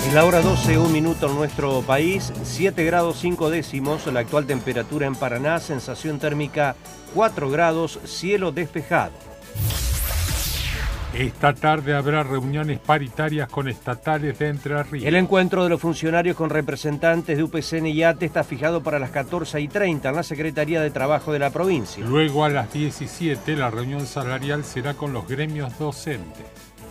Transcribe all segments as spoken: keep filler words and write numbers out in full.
En la hora doce, un minuto en nuestro país, siete grados cinco décimos, la actual temperatura en Paraná, sensación térmica cuatro grados, cielo despejado. Esta tarde habrá reuniones paritarias con estatales de Entre Ríos. El encuentro de los funcionarios con representantes de U P C N y A T E está fijado para las catorce y treinta en la Secretaría de Trabajo de la provincia. Luego a las diecisiete la reunión salarial será con los gremios docentes.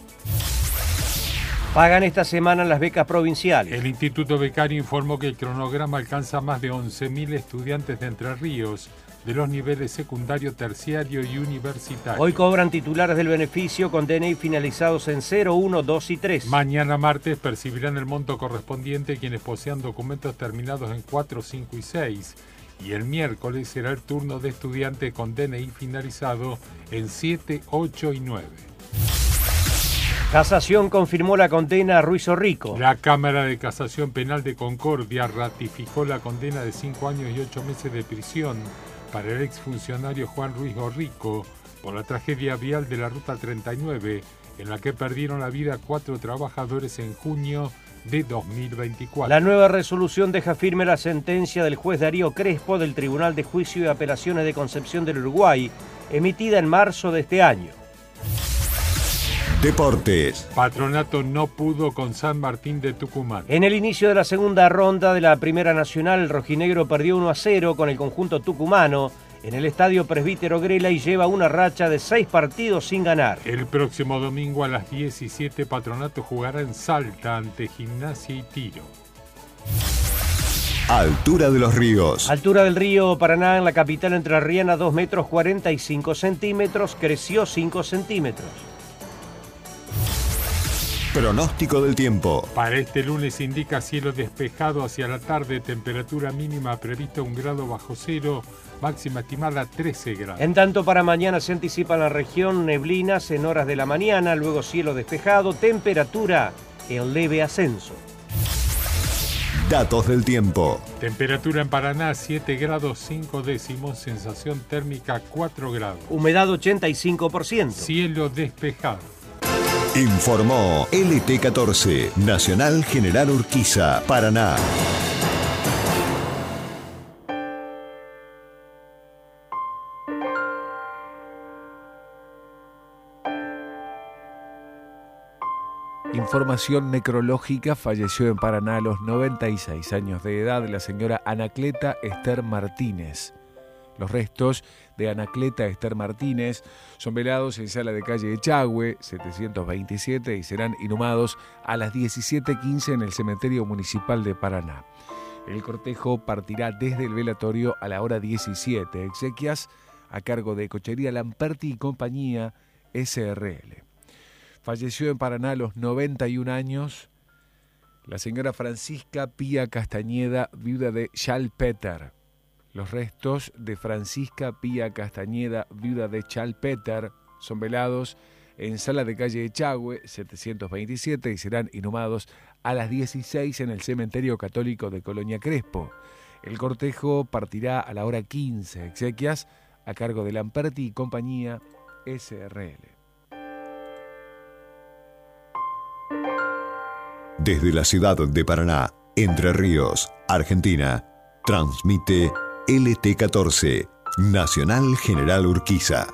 Pagan esta semana las becas provinciales. El Instituto Becario informó que el cronograma alcanza más de once mil estudiantes de Entre Ríos de los niveles secundario, terciario y universitario. Hoy cobran titulares del beneficio con D N I finalizados en cero, uno, dos y tres. Mañana martes percibirán el monto correspondiente quienes posean documentos terminados en cuatro, cinco y seis. Y el miércoles será el turno de estudiantes con D N I finalizado en siete, ocho y nueve. Casación confirmó la condena a Ruiz Orrico. La Cámara de Casación Penal de Concordia ratificó la condena de cinco años y ocho meses de prisión para el exfuncionario Juan Ruiz Orrico por la tragedia vial de la Ruta treinta y nueve, en la que perdieron la vida cuatro trabajadores en junio de dos mil veinticuatro. La nueva resolución deja firme la sentencia del juez Darío Crespo del Tribunal de Juicio y Apelaciones de Concepción del Uruguay, emitida en marzo de este año. Deportes. Patronato no pudo con San Martín de Tucumán. En el inicio de la segunda ronda de la Primera Nacional, el rojinegro perdió uno a cero con el conjunto tucumano en el Estadio Presbítero Grela y lleva una racha de seis partidos sin ganar. El próximo domingo a las diecisiete, Patronato jugará en Salta ante Gimnasia y Tiro. Altura de los ríos. Altura del río Paraná en la capital entrerriana, dos metros cuarenta y cinco centímetros, creció cinco centímetros. Pronóstico del tiempo. Para este lunes indica cielo despejado hacia la tarde, temperatura mínima prevista un grado bajo cero, máxima estimada trece grados. En tanto, para mañana se anticipa en la región neblinas en horas de la mañana, luego cielo despejado, temperatura en leve ascenso. Datos del tiempo. Temperatura en Paraná siete grados cinco décimos, sensación térmica cuatro grados. Humedad ochenta y cinco por ciento. Cielo despejado. Informó L T catorce, Nacional General Urquiza, Paraná. Información necrológica: falleció en Paraná a los noventa y seis años de edad la señora Anacleta Esther Martínez. Los restos de Anacleta Esther Martínez son velados en Sala de Calle Echagüe, setecientos veintisiete, y serán inhumados a las diecisiete quince en el Cementerio Municipal de Paraná. El cortejo partirá desde el velatorio a la hora diecisiete. Exequias a cargo de Cochería Lamperti y Compañía S R L. Falleció en Paraná a los noventa y un años la señora Francisca Pía Castañeda, viuda de Charles Peter. Los restos de Francisca Pía Castañeda, viuda de Charles Peter, son velados en Sala de Calle Echagüe, setecientos veintisiete, y serán inhumados a las dieciséis en el Cementerio Católico de Colonia Crespo. El cortejo partirá a la hora quince. Exequias a cargo de Lamperti y Compañía S R L. Desde la ciudad de Paraná, Entre Ríos, Argentina, transmite L T catorce, Nacional General Urquiza.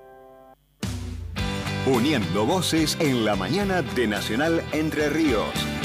Uniendo voces en la mañana de Nacional Entre Ríos.